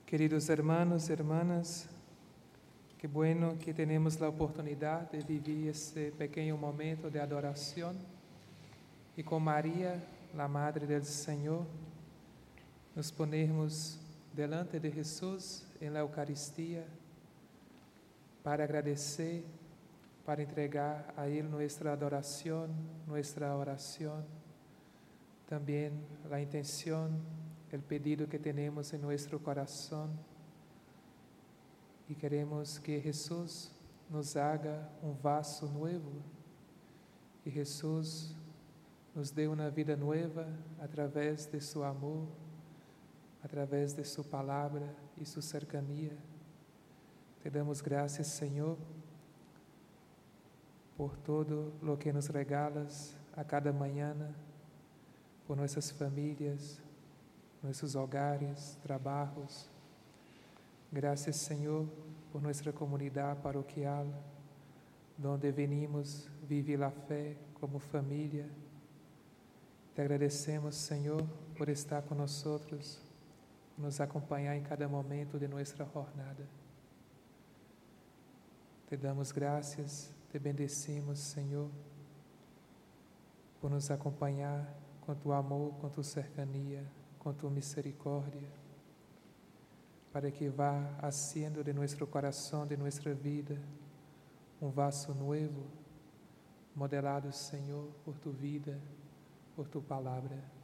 Queridos hermanos y hermanas, qué bueno que tenemos la oportunidad de vivir este pequeño momento de adoración y con María, la Madre del Señor, nos ponemos delante de Jesús en la Eucaristía para agradecer, para entregar a Él nuestra adoración, nuestra oración, también la intención, el pedido que tenemos en nuestro corazón, y queremos que Jesús nos haga un vaso nuevo, que Jesús nos dé una vida nueva a través de su amor, a través de su palabra y su cercanía. Te damos gracias, Señor, por todo lo que nos regalas a cada mañana, por nuestras familias, nuestros hogares, trabajos. Gracias, Señor, por nuestra comunidad parroquial, donde venimos vivir la fe como familia. Te agradecemos, Señor, por estar con nosotros, nos acompañar en cada momento de nuestra jornada. Te damos gracias, te bendecimos, Señor, por nos acompañar com tu amor, com tu cercanía, com tu misericórdia, para que vá haciendo de nuestro corazón, de nuestra vida, un vaso nuevo, modelado, Señor, por tu vida, por tu palabra.